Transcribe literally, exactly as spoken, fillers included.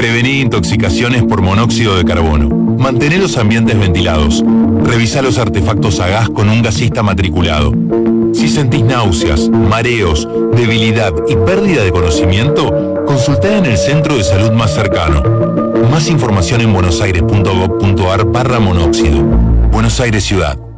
Prevenir intoxicaciones por monóxido de carbono. Mantener los ambientes ventilados. Revisar los artefactos a gas con un gasista matriculado. Si sentís náuseas, mareos, debilidad y pérdida de conocimiento, consultá en el centro de salud más cercano. Más información en buenosaires punto gov punto ar barra monóxido. Buenos Aires Ciudad.